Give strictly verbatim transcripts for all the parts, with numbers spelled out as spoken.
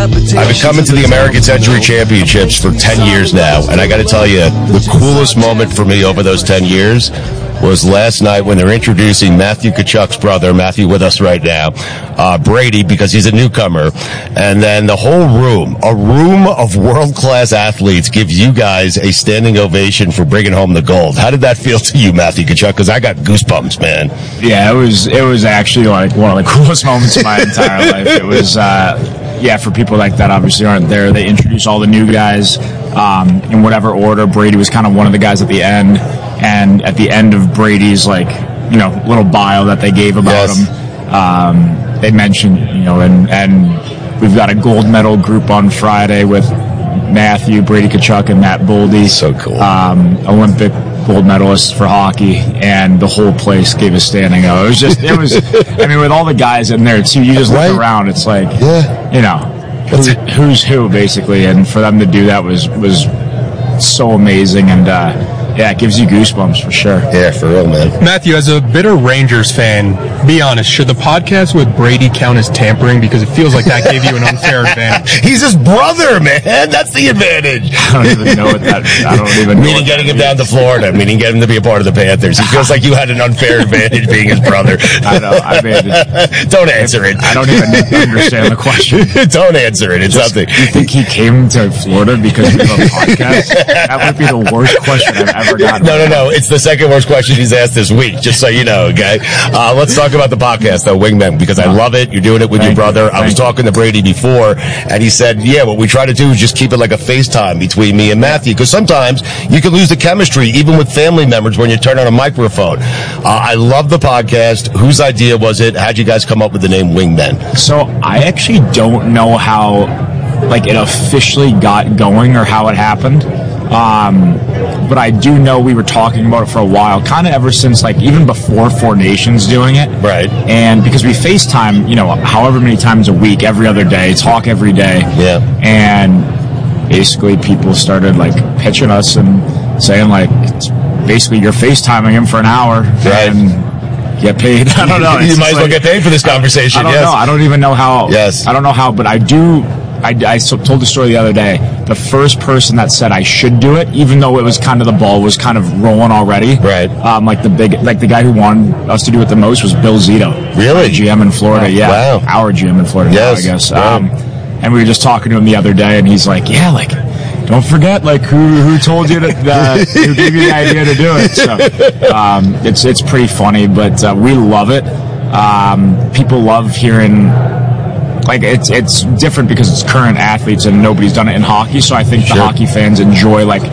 I've been coming to the American Century Championships for ten years now, and I got to tell you, the coolest moment for me over those ten years was last night when they're introducing Matthew Tkachuk's brother, Matthew with us right now, uh, Brady, because he's a newcomer, and then the whole room, a room of world-class athletes gives you guys a standing ovation for bringing home the gold. How did that feel to you, Matthew Tkachuk? Because I got goosebumps, man. Yeah, it was it was actually like one of the coolest moments of my entire life. It was, uh, yeah, for people like that obviously aren't there. They introduce all the new guys um, in whatever order. Brady was kind of one of the guys at the end. And at the end of Brady's, like, you know, little bio that they gave about yes. him, um, they mentioned, you know, and, and we've got a gold medal group on Friday with Matthew, Brady Tkachuk, and Matt Boldy. So cool. Um, Olympic gold medalists for hockey, and the whole place gave a standing O. It was just, it was, I mean, with all the guys in there, too, you just look right? around, it's like, yeah. you know, who, who's who, basically, and for them to do that was, was so amazing, and, uh, yeah, it gives you goosebumps for sure. Yeah, for real, man. Matthew, as a bitter Rangers fan, be honest, should the podcast with Brady count as tampering? Because it feels like that gave you an unfair advantage. He's his brother, man. That's the advantage. I don't even know what that I don't even know. Meaning getting him down to Florida, meaning getting him to be a part of the Panthers. He feels like you had an unfair advantage being his brother. I know. I mean, don't answer it. I don't even understand the question. Don't answer it. It's Just, nothing. You think he came to Florida because of a podcast? That would be the worst question I've ever gotten. No, no, no. It's the second worst question he's asked this week, just so you know, okay? Uh, let's talk about the podcast, though, Wingmen, because I love it. You're doing it with Thank your brother. you. I was Thank talking to Brady before, and he said, yeah, what we try to do is just keep it like a FaceTime between me and Matthew, because sometimes you can lose the chemistry, even with family members, when you turn on a microphone. Uh, I love the podcast. Whose idea was it? How'd you guys come up with the name Wingmen? So I actually don't know how, like, it officially got going or how it happened. Um, but I do know we were talking about it for a while, kind of ever since, like, even before Four Nations doing it. Right. And because we FaceTime, you know, however many times a week, every other day, talk every day. Yeah. And basically people started, like, pitching us and saying, like, it's basically you're FaceTiming him for an hour. Right. And get paid. I don't know. You It's might as well like, get paid for this conversation. I don't yes. know. I don't even know how. Yes. I don't know how, but I do. I, I so, told the story the other day. The first person that said I should do it, even though it was kind of the ball was kind of rolling already. Right. Um, like the big, like the guy who wanted us to do it the most was Bill Zito. Really? G M in Florida. Yeah. Wow. Our G M in Florida. Yes. Now, I guess. Wow. Um, and we were just talking to him the other day, and he's like, "Yeah, like, don't forget, like, who who told you to, uh, who gave you the idea to do it." So um, it's it's pretty funny, but uh, we love it. Um, people love hearing. Like, it's it's different because it's current athletes and nobody's done it in hockey, so I think Sure. the hockey fans enjoy, like,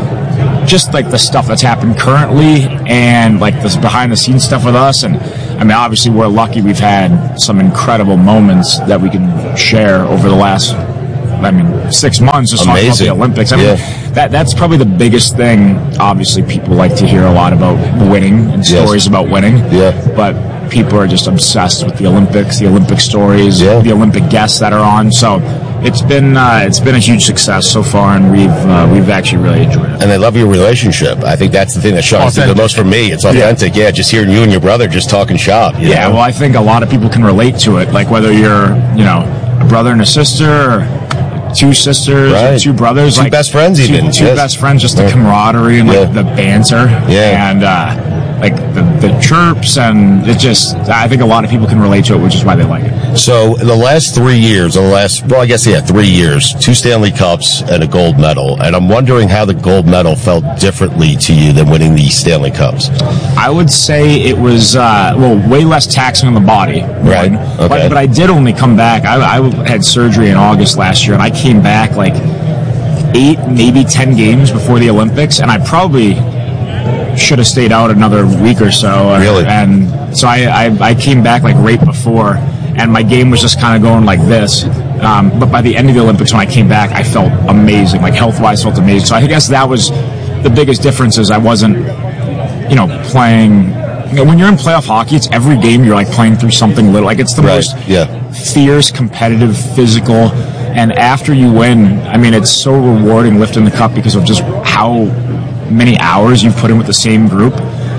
just, like, the stuff that's happened currently and, like, this behind-the-scenes stuff with us. And, I mean, obviously we're lucky we've had some incredible moments that we can share over the last, I mean, six months just talking about the Olympics. I mean, Yeah. that that's probably the biggest thing. Obviously, people like to hear a lot about winning and Yes. stories about winning. Yeah. But people are just obsessed with the Olympics, the Olympic stories, Yeah. the Olympic guests that are on. So it's been uh, it's been a huge success so far, and we've uh, we've actually really enjoyed it. And they love your relationship. I think that's the thing that shines through the most for me. It's authentic. Yeah. yeah, just hearing you and your brother just talking shop. You Yeah, know? well, I think a lot of people can relate to it. Like, whether you're, you know, a brother and a sister, or two sisters, Right. or two brothers, Two like best friends two, even. two Yes. best friends, just the Yeah. camaraderie and, like, Yeah. the banter. Yeah. And, uh, like, the, the chirps, and it just, I think a lot of people can relate to it, which is why they like it. So in the last three years, the last, well, I guess, yeah, three years, two Stanley Cups and a gold medal. And I'm wondering how the gold medal felt differently to you than winning the Stanley Cups. I would say it was, uh, well, way less taxing on the body. Right. one. Okay. But, but I did only come back. I, I had surgery in August last year, and I came back like eight, maybe ten games before the Olympics, and I probably should have stayed out another week or so. Really? And so I, I, I came back like right before, and my game was just kind of going like this. Um, but by the end of the Olympics, when I came back, I felt amazing. Like, health-wise, felt amazing. So I guess that was the biggest difference, is I wasn't, you know, playing. You know, when you're in playoff hockey, it's every game you're like playing through something little. Like, it's the Right. most Yeah. fierce, competitive, physical. And after you win, I mean, it's so rewarding lifting the cup because of just how many hours you've put in with the same group,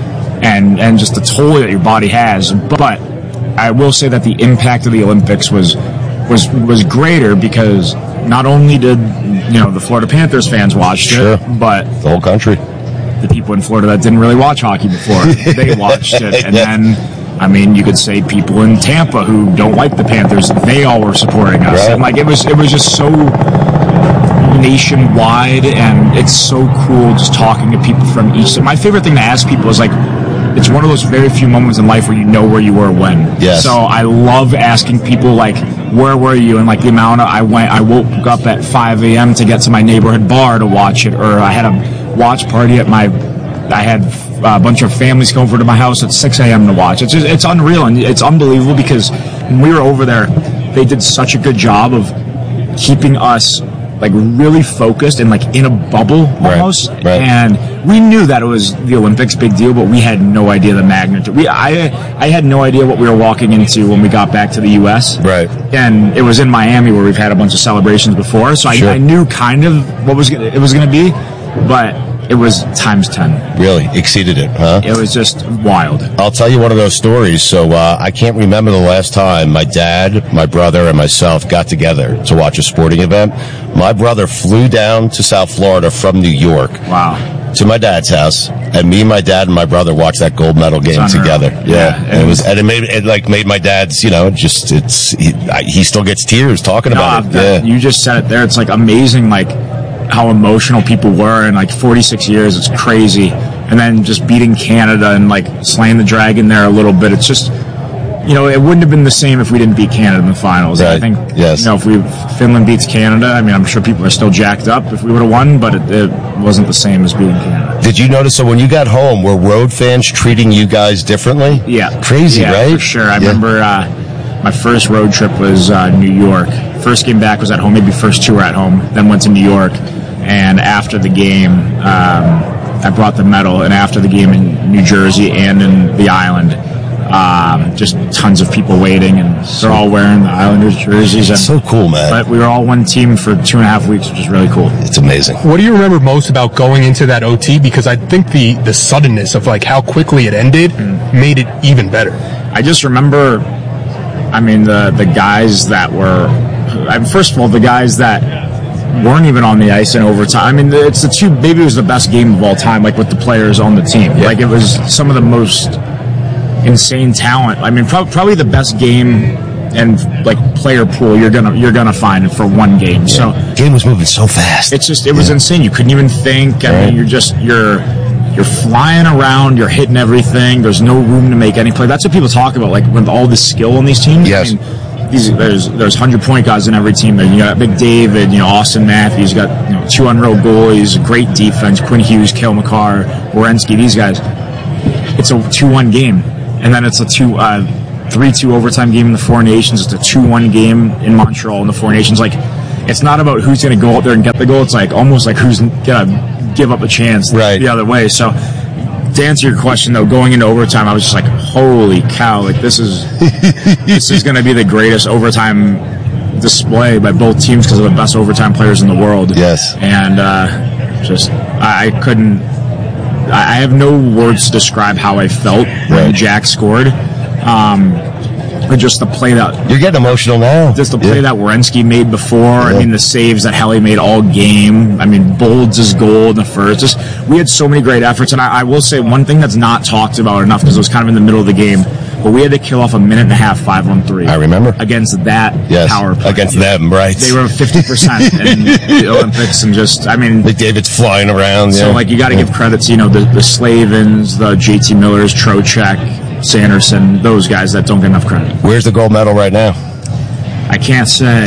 and and just the toll that your body has. But I will say that the impact of the Olympics was was was greater because not only did you know the Florida Panthers fans watch Sure. it, but The whole country. the people in Florida that didn't really watch hockey before, they watched it. And Yeah. then, I mean, you could say people in Tampa who don't like the Panthers, they all were supporting us. Right. And like it was, it was just so nationwide, and it's so cool just talking to people from each. My favorite thing to ask people is like, it's one of those very few moments in life where you know where you were when. Yes. So I love asking people like, where were you? And like the amount of, I went, I woke up at five a.m. to get to my neighborhood bar to watch it, or I had a watch party at my, I had a bunch of families come over to my house at six a.m. to watch. It's just, it's unreal, and it's unbelievable because when we were over there, they did such a good job of keeping us like really focused and like in a bubble almost. Right, right. And we knew that it was the Olympics, big deal, but we had no idea the magnitude. We, I, I had no idea what we were walking into when we got back to the U S. Right. And it was in Miami where we've had a bunch of celebrations before, so I, Sure. I knew kind of what was gonna, it was going to be, but it was times ten. Really exceeded it, huh? It was just wild. I'll tell you one of those stories. So uh, I can't remember the last time my dad, my brother, and myself got together to watch a sporting event. My brother flew down to South Florida from New York Wow. to my dad's house, and me, my dad, and my brother watched that gold medal game It's unreal. together. Yeah, Yeah, and it was, and it made it like made my dad's, you know, just it's he, I, he still gets tears talking about No, it. that- Yeah, You just said it there. It's like amazing, like how emotional people were in like forty-six years. It's crazy. And then just beating Canada and like slaying the dragon there a little bit. It's just, you know, it wouldn't have been the same if we didn't beat Canada in the finals. I Right. think, Yes. you know, if we Finland beats Canada, I mean, I'm sure people are still jacked up if we would have won, but it, it wasn't the same as beating Canada. Did you notice? So when you got home, were road fans treating you guys differently? Yeah. Crazy, yeah, right? For sure. I Yeah. remember uh, my first road trip was uh, New York. First game back was at home, maybe first two were at home, then went to New York. And after the game, um, I brought the medal. And after the game in New Jersey and in the island, um, just tons of people waiting. And they're all wearing the Islanders jerseys. And, So cool, man. but we were all one team for two and a half weeks, which is really cool. It's amazing. What do you remember most about going into that O T? Because I think the, the suddenness of like how quickly it ended made it even better. I just remember, I mean, the, the guys that were, I, first of all, the guys that weren't even on the ice in overtime. I mean, it's the two, maybe it was the best game of all time, like with the players on the team. Yeah. Like it was some of the most insane talent. I mean, pro- probably the best game and like player pool you're gonna you're gonna find for one game. So Game was moving so fast. it's just it was Yeah. insane. You couldn't even think. I Right. mean, you're just you're you're flying around. You're hitting everything. There's no room to make any play. That's what people talk about. Like with all the skill on these teams. Yes. I mean, these, there's there's hundred point guys in every team. There, you got Big David, you know Austin Matthews, you got you know two unreal goalies, great defense. Quinn Hughes, Cale Makar, Werenski. These guys. It's a two one game, and then it's a two. Uh, three two overtime game in the Four Nations. It's a two one game in Montreal in the Four Nations. Like, it's not about who's going to go out there and get the goal. It's like almost like who's going to give up a chance Right. the other way. So, to answer your question, though, going into overtime, I was just like, holy cow, like this is this is going to be the greatest overtime display by both teams because of the best overtime players in the world. Yes. And uh, just, I, I couldn't, I I have no words to describe how I felt when Right. Jack scored. Um, but just the play that You're getting emotional now. just the play Yeah. that Werenski made before. I mean, the saves that Helly made all game. I mean, Bolds' goal in the first. Just we had so many great efforts, and I, I will say one thing that's not talked about enough because it was kind of in the middle of the game. But we had to kill off a minute and a half, five on three. I remember. Against that Yes, power play. against them, right? They were fifty percent in the Olympics, and just I mean, McDavid's flying around. so yeah. like you got to Yeah. give credit to you know the the Slavins, the J T Millers, Trocheck, Sanderson, those guys that don't get enough credit. Where's the gold medal right now? I can't say.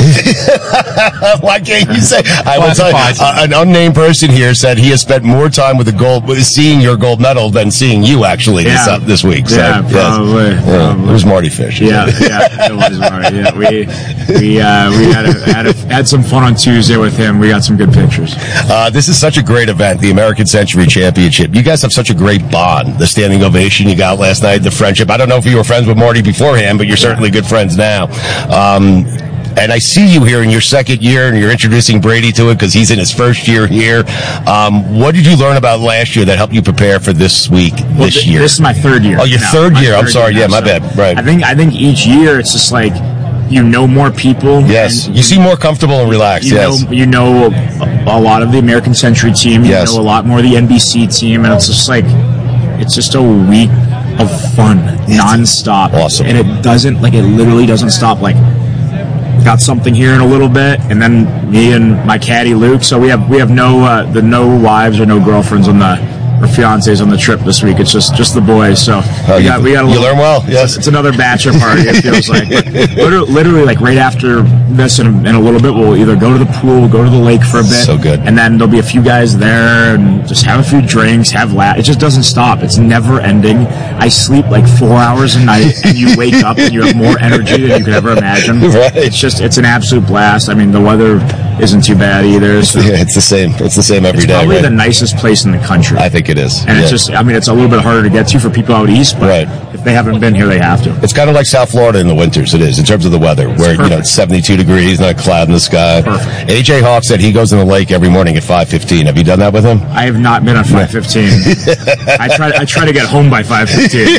Why can't you say? I will tell you, Classified. uh, an unnamed person here said he has spent more time with the gold, with seeing your gold medal than seeing you actually this, Yeah. uh, this week. So, Yeah, yes. probably, Yeah. probably. It was Marty Fish. Yeah, yeah, it was Marty. Yeah, we we uh, we had a, had a, had some fun on Tuesday with him. We got some good pictures. Uh, this is such a great event, the American Century Championship. You guys have such a great bond. The standing ovation you got last night, the friendship. I don't know if you were friends with Marty beforehand, but you're certainly good friends now. Um, and I see you here in your second year, and you're introducing Brady to it because he's in his first year here. Um, what did you learn about last year that helped you prepare for this week, Well, this th- year? This is my third year. Oh, your now. third My year. I'm third sorry. year Yeah, now. my So bad. Right. I think I think each year it's just like you know more people. Yes, you seem more comfortable and relaxed. You yes, know, you know a, a lot of the American Century team. You yes. know a lot more of the N B C team, and it's just like it's just a week of fun, nonstop. Awesome, and it doesn't like it literally doesn't stop. Like, got something here in a little bit, and then me and my caddy Luke. So we have we have no uh, the no wives or no girlfriends on the. Or fiancés on the trip this week. It's just just the boys. So oh, we got you, we got a you little, learn well. Yes, it's, it's another bachelor party. It feels like literally, literally, like right after this, in a, in a little bit, we'll either go to the pool, we'll go to the lake for a bit. So good. And then there'll be a few guys there, and just have a few drinks, have la- It just doesn't stop. It's never ending. I sleep like four hours a night, and you wake up and you have more energy than you could ever imagine. Right. It's just it's an absolute blast. I mean, the weather isn't too bad either. So. Yeah, it's the same. It's the same every it's day. Probably right? the nicest place in the country. I think it is. And yeah. it's just, I mean, it's a little bit harder to get to for people out east, but right. if they haven't been here, they have to. It's kind of like South Florida in the winters. It is in terms of the weather, it's where perfect. you know it's seventy-two degrees, not a cloud in the sky. Perfect. A J Hawk said he goes in the lake every morning at five fifteen. Have you done that with him? I have not been at five fifteen. I try. I try to get home by five fifteen.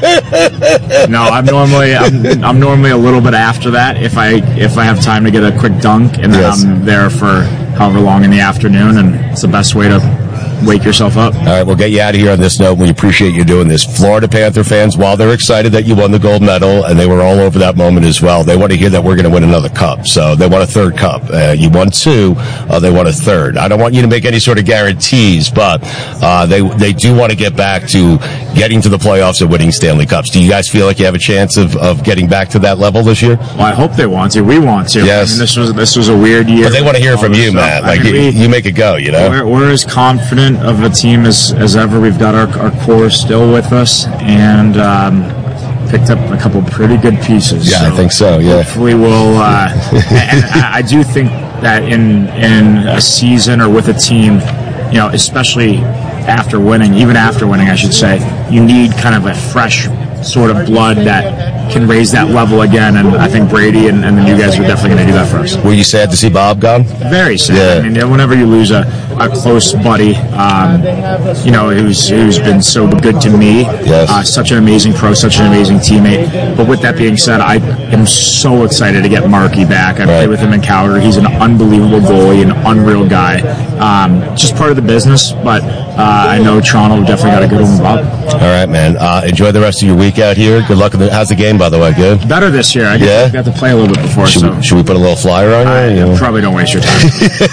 No, I'm normally I'm, I'm normally a little bit after that if I if I have time to get a quick dunk, and then yes. I'm there for however long in the afternoon, and it's the best way to wake yourself up. All right, we'll get you out of here on this note. We appreciate you doing this. Florida Panther fans, while they're excited that you won the gold medal, and they were all over that moment as well, they want to hear that we're going to win another cup. So they want a third cup. Uh, you won two, uh, they want a third. I don't want you to make any sort of guarantees, but uh, they they do want to get back to getting to the playoffs and winning Stanley Cups. Do you guys feel like you have a chance of, of getting back to that level this year? Well, I hope they want to. We want to. Yes. I mean, this was this was a weird year. But they want to hear from you, Matt. Like, I mean, you, we, you make it go, you know? We're, we're as confident of a team as, as ever. We've got our, our core still with us, and um, picked up a couple pretty good pieces. Yeah, so I think so, yeah. Hopefully we'll... Uh, and I, I do think that in in a season or with a team, you know, especially after winning, even after winning, I should say, you need kind of a fresh sort of blood that can raise that level again, and I think Brady and, and the new guys are definitely going to do that for us. Were you sad to see Bob gone? Very sad. Yeah. I mean, whenever you lose a, a close buddy, um, you know, who's who's been so good to me, yes. uh, such an amazing pro, such an amazing teammate. But with that being said, I am so excited to get Marky back. I right. played with him in Calgary. He's an unbelievable goalie, an unreal guy. Um, just part of the business, but uh, I know Toronto definitely got a good one with Bob. All right, man. Uh, enjoy the rest of your week out here. Good luck. In the, how's the game, by the way? Good? Better this year. I yeah? got to play a little bit before. Should, so. we, should we put a little flyer on I, you? I probably don't waste your time.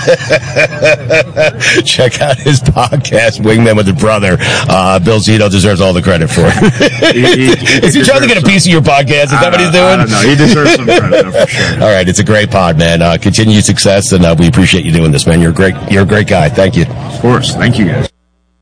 Check out his podcast, Wingman with the Brother. Uh, Bill Zito deserves all the credit for it. he, he, he Is he trying to get a piece of your podcast? Is that what he's doing? I don't know. He deserves some credit, for sure. All right, it's a great pod, man. Uh, continued success, and uh, we appreciate you doing this, man. You're a great, you're a great guy. Thank you. Of course. Thank you, guys.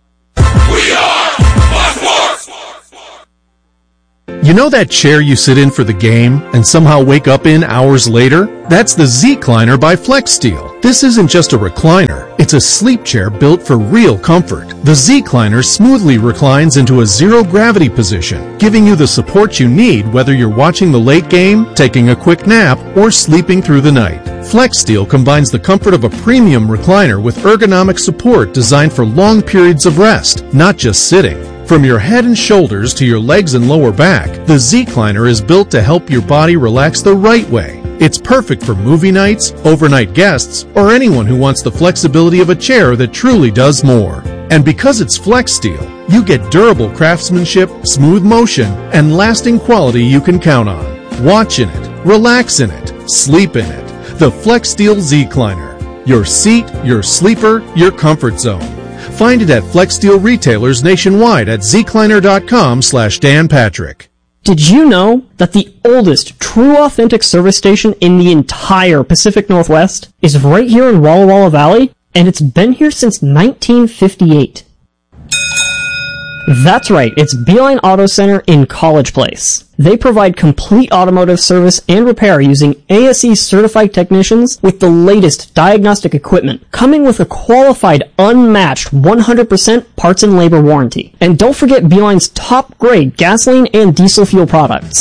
You know that chair you sit in for the game and somehow wake up in hours later? That's the Z-Cliner by FlexSteel. This isn't just a recliner. It's a sleep chair built for real comfort. The Z-Cliner smoothly reclines into a zero-gravity position, giving you the support you need whether you're watching the late game, taking a quick nap, or sleeping through the night. FlexSteel combines the comfort of a premium recliner with ergonomic support designed for long periods of rest, not just sitting. From your head and shoulders to your legs and lower back, the Z-Cliner is built to help your body relax the right way. It's perfect for movie nights, overnight guests, or anyone who wants the flexibility of a chair that truly does more. And because it's FlexSteel, you get durable craftsmanship, smooth motion, and lasting quality you can count on. Watch in it, relax in it, sleep in it. The FlexSteel Z-Cliner. Your seat, your sleeper, your comfort zone. Find it at FlexSteel retailers nationwide at zcliner.com slash Dan Patrick. Did you know that the oldest true authentic service station in the entire Pacific Northwest is right here in Walla Walla Valley? And it's been here since nineteen fifty-eight. That's right, it's Beeline Auto Center in College Place. They provide complete automotive service and repair using A S E certified technicians with the latest diagnostic equipment, coming with a qualified, unmatched one hundred percent parts and labor warranty. And don't forget Beeline's top grade gasoline and diesel fuel products.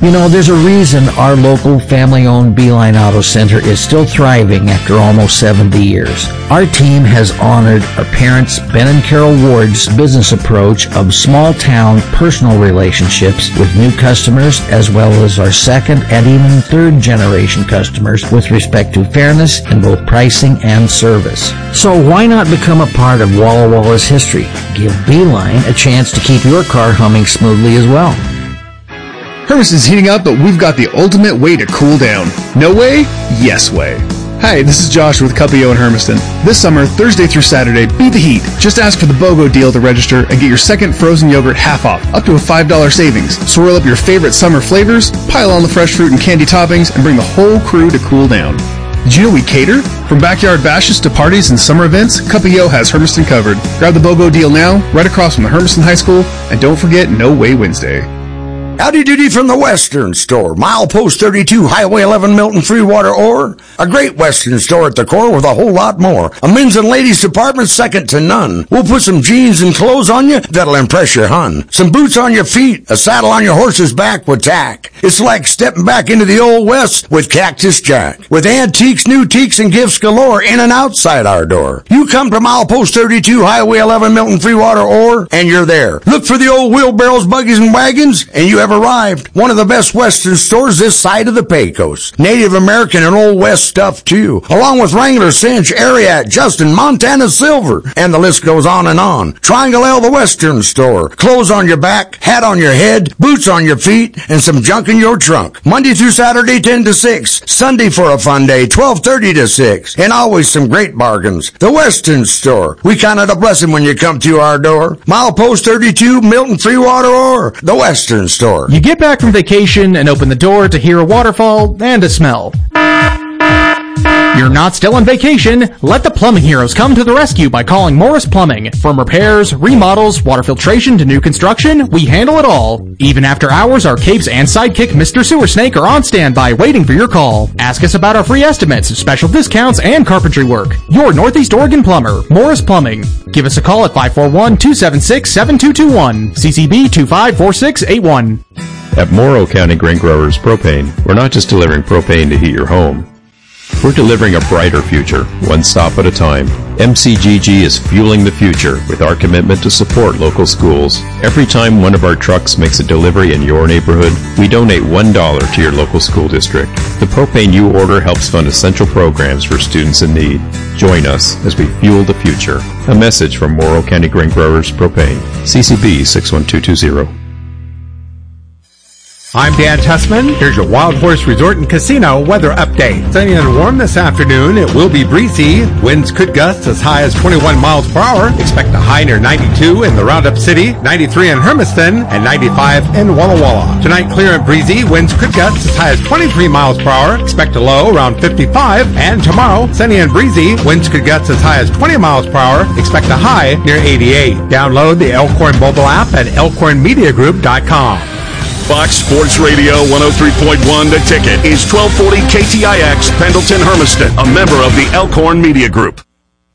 You know, there's a reason our local family-owned Beeline Auto Center is still thriving after almost seventy years. Our team has honored our parents, Ben and Carol Ward's business approach of small-town personal relationships with new customers, as well as our second and even third-generation customers with respect to fairness in both pricing and service. So why not become a part of Walla Walla's history? Give Beeline a chance to keep your car humming smoothly as well. Hermiston's heating up, but we've got the ultimate way to cool down. No way? Yes way. Hi, this is Josh with Cuppio in Hermiston. This summer, Thursday through Saturday, beat the heat. Just ask for the BOGO deal to register and get your second frozen yogurt half off, up to a five dollars savings. Swirl up your favorite summer flavors, pile on the fresh fruit and candy toppings, and bring the whole crew to cool down. Did you know we cater? From backyard bashes to parties and summer events, Cuppio has Hermiston covered. Grab the BOGO deal now, right across from the Hermiston High School, and don't forget No Way Wednesday. Howdy doody from the Western Store. Milepost thirty-two, Highway eleven, Milton, Freewater, Ore. A great Western store at the core with a whole lot more. A men's and ladies department second to none. We'll put some jeans and clothes on you that'll impress your hun. Some boots on your feet, a saddle on your horse's back with tack. It's like stepping back into the old West with Cactus Jack. With antiques, new teaks, and gifts galore in and outside our door. You come to Milepost thirty-two, Highway eleven, Milton, Freewater, Ore, and you're there. Look for the old wheelbarrows, buggies, and wagons, and you have arrived. One of the best Western stores this side of the Pecos. Native American and Old West stuff too, along with Wrangler, Cinch, Ariat, Justin, Montana Silver, and the list goes on and on. Triangle L, the Western Store. Clothes on your back, hat on your head, boots on your feet, and some junk in your trunk. Monday through Saturday, ten to six. Sunday for a fun day, twelve thirty to six. And always some great bargains. The Western Store. We count it a blessing when you come to our door. Milepost thirty-two, Milton, Freewater, or the Western Store. You get back from vacation and open the door to hear a waterfall and a smell. You're not still on vacation. Let the plumbing heroes come to the rescue by calling Morris Plumbing. From repairs, remodels, water filtration to new construction, we handle it all. Even after hours, our capes and sidekick Mister Sewer Snake are on standby waiting for your call. Ask us about our free estimates, special discounts, and carpentry work. Your Northeast Oregon plumber, Morris Plumbing. Give us a call at five four one, two seven six, seven two two one, C C B two five four six eight one. At Morrow County Grain Growers Propane, we're not just delivering propane to heat your home. We're delivering a brighter future, one stop at a time. M C G G is fueling the future with our commitment to support local schools. Every time one of our trucks makes a delivery in your neighborhood, we donate one dollar to your local school district. The propane you order helps fund essential programs for students in need. Join us as we fuel the future. A message from Morrow County Grain Growers Propane. C C B six one two two zero. I'm Dan Tussman. Here's your Wild Horse Resort and Casino weather update. Sunny and warm this afternoon. It will be breezy. Winds could gust as high as twenty-one miles per hour. Expect a high near ninety-two in the Roundup City, ninety-three in Hermiston, and ninety-five in Walla Walla. Tonight, clear and breezy. Winds could gust as high as twenty-three miles per hour. Expect a low around fifty-five. And tomorrow, sunny and breezy. Winds could gust as high as twenty miles per hour. Expect a high near eighty-eight. Download the Elkhorn mobile app at elkhorn media group dot com. Fox Sports Radio one oh three point one The Ticket is twelve forty K T I X, Pendleton, Hermiston, a member of the Elkhorn Media Group.